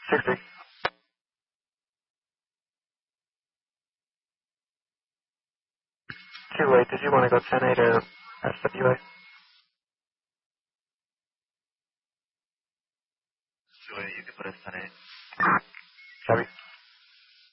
60. Too late. Did you want to go 10-8 or SWA? You can put us 10-8. Copy.